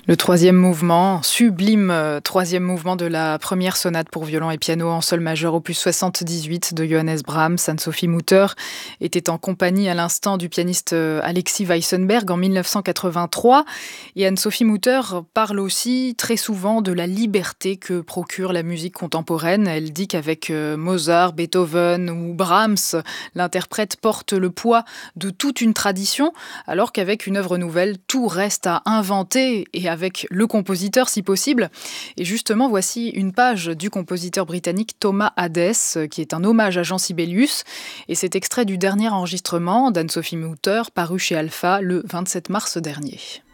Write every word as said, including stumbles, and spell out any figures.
Le troisième mouvement, sublime euh, troisième mouvement de la première sonate pour violon et piano en sol majeur opus soixante-dix-huit de Johannes Brahms. Anne-Sophie Mutter était en compagnie à l'instant du pianiste euh, Alexis Weissenberg en mille neuf cent quatre-vingt-trois. Et Anne-Sophie Mutter parle aussi très souvent de la liberté que procure la musique contemporaine. Elle dit qu'avec euh, Mozart, Beethoven ou Brahms, l'interprète porte le poids de toute une tradition, alors qu'avec une œuvre nouvelle, tout reste à inventer et à avec le compositeur si possible. Et justement, voici une page du compositeur britannique Thomas Hadès, qui est un hommage à Jean Sibelius. Et c'est extrait du dernier enregistrement d'Anne-Sophie Mutter, paru chez Alpha le vingt-sept mars dernier.